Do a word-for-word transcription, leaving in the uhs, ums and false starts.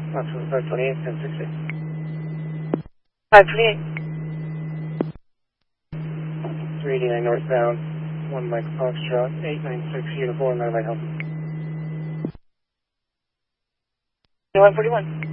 Oxford five twenty-eight, ten sixty. five twenty-eight. three eighty-nine northbound, one Mike Foxtrot, eight nine six uniform, I might help you. one forty-one.